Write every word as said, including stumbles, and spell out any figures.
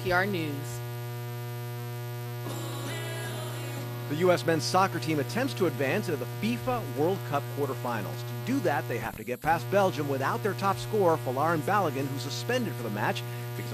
P R News. The U S men's soccer team attempts to advance into the FIFA World Cup quarterfinals. To do that, they have to get past Belgium without their top scorer, Folarin Balogun, who's suspended for the match because